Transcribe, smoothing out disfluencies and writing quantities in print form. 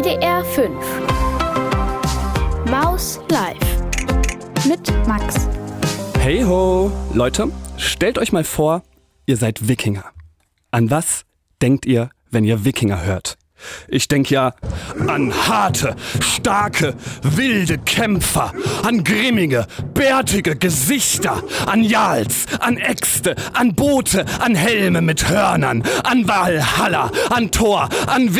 NDR 5 Maus Live mit Max. Hey ho, Leute, stellt euch mal vor, ihr seid Wikinger. An was denkt ihr, wenn ihr Wikinger hört? Ich denke ja an harte, starke, wilde Kämpfer, an grimmige, bärtige Gesichter, an Jarls, an Äxte, an Boote, an Helme mit Hörnern, an Valhalla, an Thor, an